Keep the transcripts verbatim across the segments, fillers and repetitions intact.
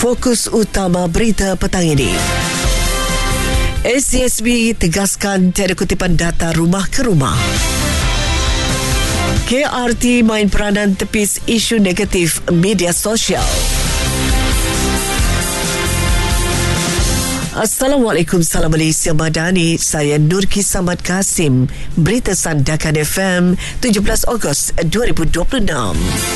Fokus utama berita petang ini. S C S B tegaskan tiada kutipan data rumah ke rumah. K R T main peranan tepis isu negatif media sosial. Assalamualaikum, salam Malaysia Madani. Saya Nurki Samad Kasim. Berita Sandakan F M tujuh belas Ogos dua ribu dua puluh enam.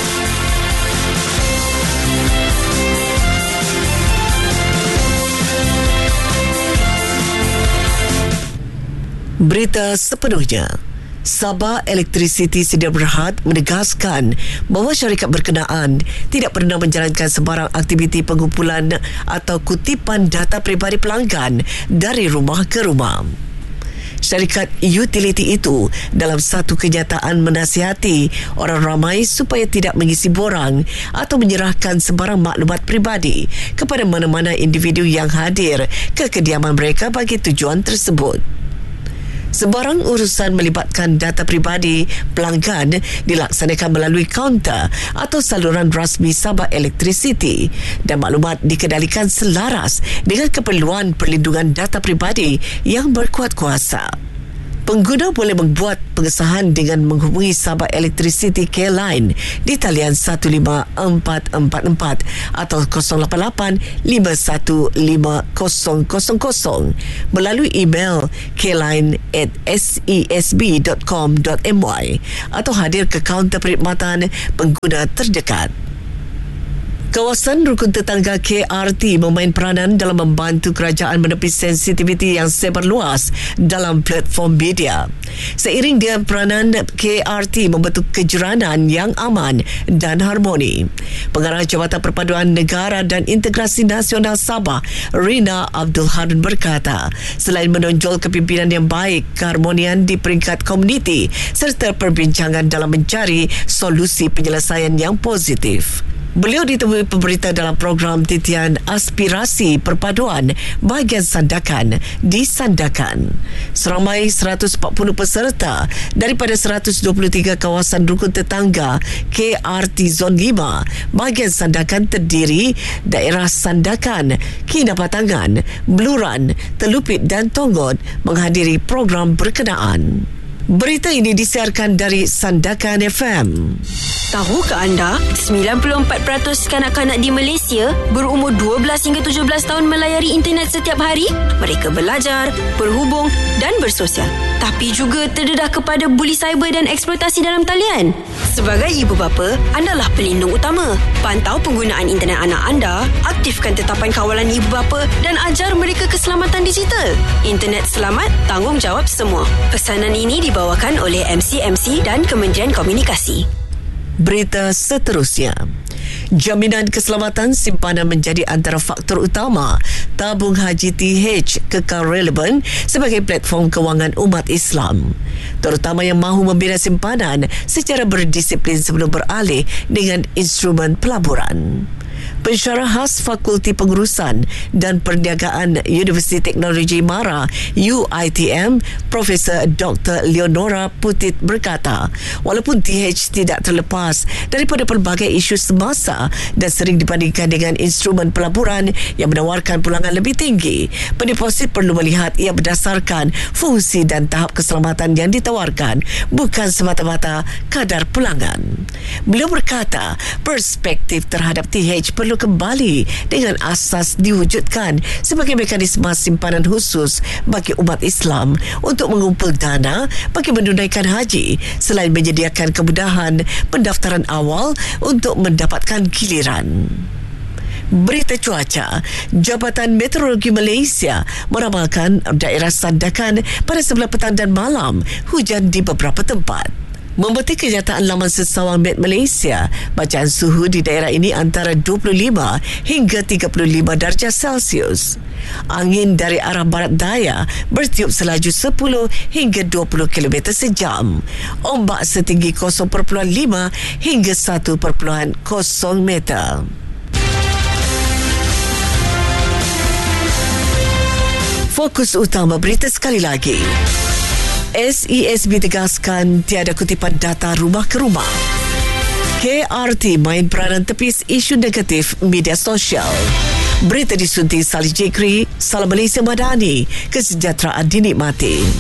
Berita sepenuhnya. Sabah Electricity Sedia Berhad menegaskan bahawa syarikat berkenaan tidak pernah menjalankan sebarang aktiviti pengumpulan atau kutipan data peribadi pelanggan dari rumah ke rumah. Syarikat utiliti itu dalam satu kenyataan menasihati orang ramai supaya tidak mengisi borang atau menyerahkan sebarang maklumat peribadi kepada mana-mana individu yang hadir ke kediaman mereka bagi tujuan tersebut. Sebarang urusan melibatkan data peribadi pelanggan dilaksanakan melalui kaunter atau saluran rasmi Sabah Electricity dan maklumat dikendalikan selaras dengan keperluan perlindungan data peribadi yang berkuat kuasa. Pengguna boleh membuat pengesahan dengan menghubungi Sabah Electricity Care Line di talian satu lima empat empat empat atau kosong lapan lapan lima satu lima kosong kosong kosong melalui email careline at sesb dot com dot my atau hadir ke kaunter perkhidmatan pengguna terdekat. Kawasan rukun tetangga K R T memain peranan dalam membantu kerajaan menepis sensitiviti yang sebar luas dalam platform media. Seiring dengan peranan K R T membentuk kejuranan yang aman dan harmoni. Pengarah Jabatan Perpaduan Negara dan Integrasi Nasional Sabah, Rina Abdul Harun berkata, selain menonjol kepimpinan yang baik, keharmonian di peringkat komuniti serta perbincangan dalam mencari solusi penyelesaian yang positif. Beliau ditemui pemberita dalam program titian aspirasi perpaduan bahagian Sandakan di Sandakan. Seramai seratus empat puluh peserta daripada seratus dua puluh tiga kawasan rukun tetangga K R T Zon lima bahagian Sandakan terdiri daerah Sandakan, Kinabatangan, Beluran, Telupit dan Tonggod menghadiri program berkenaan. Berita ini disiarkan dari Sandakan F M. Tahukah anda, sembilan puluh empat peratus kanak-kanak di Malaysia berumur dua belas hingga tujuh belas tahun melayari internet setiap hari? Mereka belajar, berhubung dan bersosial. Tapi juga terdedah kepada buli cyber dan eksploitasi dalam talian. Sebagai ibu bapa, andalah pelindung utama. Pantau penggunaan internet anak anda, aktifkan tetapan kawalan ibu bapa dan ajar mereka keselamatan digital. Internet selamat, tanggungjawab semua. Pesanan ini dibawakan oleh M C M C dan Kementerian Komunikasi. Berita seterusnya. Jaminan keselamatan simpanan menjadi antara faktor utama tabung haji T H kekal relevan sebagai platform kewangan umat Islam, terutama yang mahu membina simpanan secara berdisiplin sebelum beralih dengan instrumen pelaburan. Pensyarah khas Fakulti Pengurusan dan Perniagaan Universiti Teknologi MARA U I T M, Profesor Doktor Leonora Putit berkata, walaupun T H tidak terlepas daripada pelbagai isu semasa dan sering dibandingkan dengan instrumen pelaburan yang menawarkan pulangan lebih tinggi, pendeposit perlu melihat ia berdasarkan fungsi dan tahap keselamatan yang ditawarkan, bukan semata-mata kadar pulangan. Beliau berkata, perspektif terhadap T H perlu kembali dengan asas diwujudkan sebagai mekanisme simpanan khusus bagi umat Islam untuk mengumpul dana bagi menunaikan haji, selain menyediakan kemudahan pendaftaran awal untuk mendapatkan giliran. Berita cuaca. Jabatan Meteorologi Malaysia meramalkan daerah Sandakan pada sebelah petang dan malam hujan di beberapa tempat. Membetik kenyataan laman sesawang Met Malaysia, bacaan suhu di daerah ini antara dua puluh lima hingga tiga puluh lima darjah Celsius. Angin dari arah barat daya bertiup selaju sepuluh hingga dua puluh kilometer sejam. Ombak setinggi kosong perpuluhan lima hingga satu perpuluhan kosong meter. Fokus utama berita sekali lagi. S E S B tegaskan tiada kutipan data rumah ke rumah. K R T main peranan tepis isu negatif media sosial. Berita disunting Salih Jekri, Salam Malaysia Madani, kesejahteraan dinikmati.